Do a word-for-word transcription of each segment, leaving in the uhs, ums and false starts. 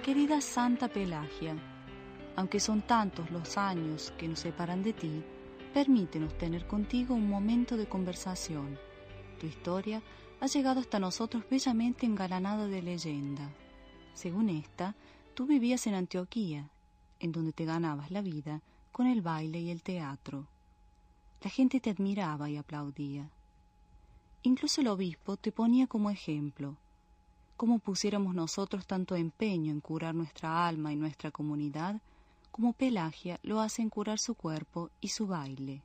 querida Santa Pelagia, aunque son tantos los años que nos separan de ti, permítenos tener contigo un momento de conversación. Tu historia ha llegado hasta nosotros bellamente engalanada de leyenda. Según esta, tú vivías en Antioquía, en donde te ganabas la vida con el baile y el teatro. La gente te admiraba y aplaudía. Incluso el obispo te ponía como ejemplo. Cómo pusiéramos nosotros tanto empeño en curar nuestra alma y nuestra comunidad, como Pelagia lo hace en curar su cuerpo y su baile.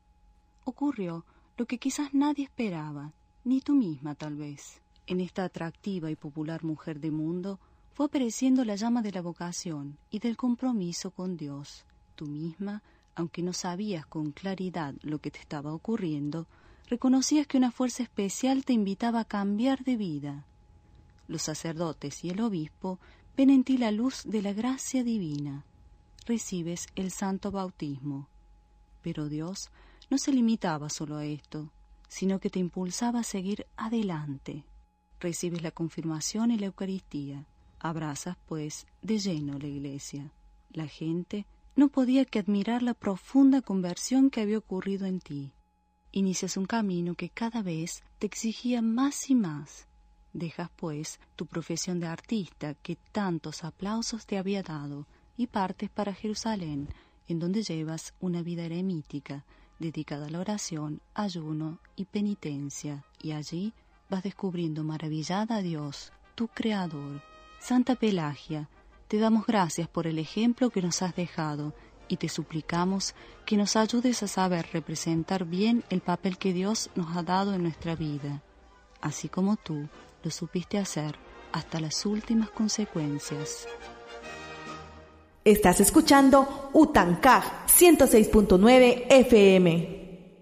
Ocurrió lo que quizás nadie esperaba, ni tú misma tal vez. En esta atractiva y popular mujer de mundo fue apareciendo la llama de la vocación y del compromiso con Dios. Tú misma, aunque no sabías con claridad lo que te estaba ocurriendo, reconocías que una fuerza especial te invitaba a cambiar de vida. Los sacerdotes y el obispo ven en ti la luz de la gracia divina. Recibes el santo bautismo. Pero Dios no se limitaba solo a esto, sino que te impulsaba a seguir adelante. Recibes la confirmación y la Eucaristía. Abrazas, pues, de lleno la Iglesia. La gente no podía que admirar la profunda conversión que había ocurrido en ti. Inicias un camino que cada vez te exigía más y más. Dejas, pues, tu profesión de artista que tantos aplausos te había dado y partes para Jerusalén, en donde llevas una vida eremítica, dedicada a la oración, ayuno y penitencia, y allí vas descubriendo maravillada a Dios, tu Creador. Santa Pelagia, te damos gracias por el ejemplo que nos has dejado y te suplicamos que nos ayudes a saber representar bien el papel que Dios nos ha dado en nuestra vida, así como tú lo supiste hacer hasta las últimas consecuencias. Estás escuchando Utancaj ciento seis punto nueve F M.